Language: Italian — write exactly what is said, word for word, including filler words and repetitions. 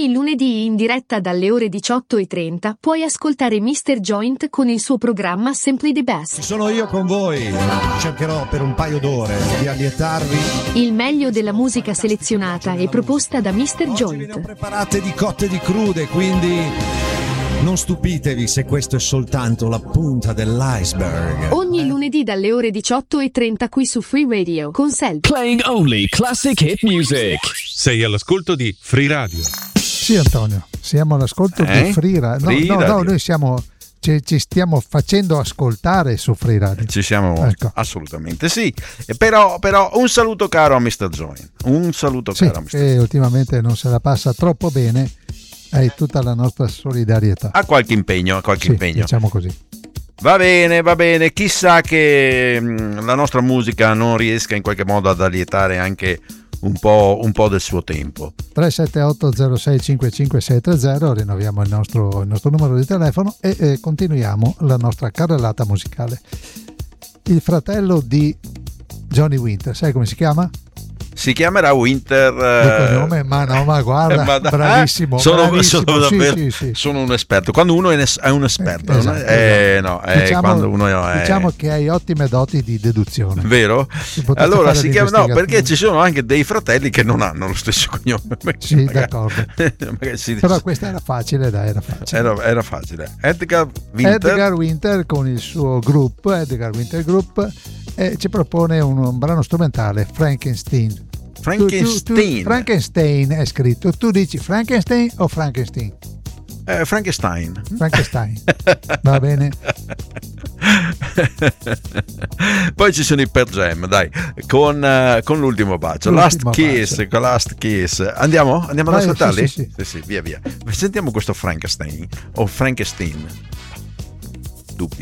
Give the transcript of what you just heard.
Ogni lunedì in diretta dalle ore diciotto e trenta puoi ascoltare mister Joint con il suo programma Simply the Best. Sono io con voi, cercherò per un paio d'ore di allietarvi. Il meglio della musica selezionata e proposta da mister Oggi Joint. ve ne ho preparate di cotte e di crude, quindi non stupitevi se questo è soltanto la punta dell'iceberg. Ogni lunedì dalle ore diciotto e trenta qui su Free Radio con Selby. Playing only classic hit music. Sei all'ascolto di Free Radio. Sì, Antonio, siamo all'ascolto Eh? di Free Radio. Free No, no, Radio. no, noi siamo ci, ci stiamo facendo ascoltare su Free Radio. Ci siamo, Ecco. assolutamente sì. E Però, però un saluto caro a mister mister Joint. Un saluto Sì, caro a mister che ultimamente non se la passa troppo bene. Hai tutta la nostra solidarietà. A qualche impegno, a qualche Sì, impegno. diciamo così. Va bene, va bene. Chissà che mh, la nostra musica non riesca in qualche modo ad allietare anche un po', un po' del suo tempo. tre sette otto zero sei cinque cinque sei tre zero, rinnoviamo il nostro, il nostro numero di telefono e eh, continuiamo la nostra carrellata musicale. Il fratello di Johnny Winter, sai come si chiama? Si chiamerà Winter. Di eh, cognome, ma no, ma guarda, ma da- bravissimo, eh, sono, bravissimo. sono Sì, davvero sì, sì. sono un esperto. Quando uno è es- è un esperto, Eh, non esatto, è- eh, no, eh, Diciamo, quando uno è diciamo che hai ottime doti di deduzione. vero? Si potrà Allora fare si chiama no, l'investigazione. perché ci sono anche dei fratelli che non hanno lo stesso cognome. Sì, Magari- d'accordo. magari si- Però questa era facile, dai, era facile. era, era facile. Edgar Winter. Edgar Winter con il suo gruppo, Edgar Winter Group, eh, ci propone un, un brano strumentale, Frankenstein. Frankenstein. Tu- tu- tu- Frankenstein è scritto. Tu dici Frankenstein o Frankenstein? Eh, Frankenstein. Frankenstein. Va bene. Poi ci sono i Per Jam, dai, con, eh, con l'ultimo bacio, L'ultimo Last Kiss, bacio. con Last Kiss. Andiamo? Andiamo ad Vai, ascoltarli? sì, sì, sì, via via. Sentiamo questo Frankenstein o Frankenstein. Dubbi.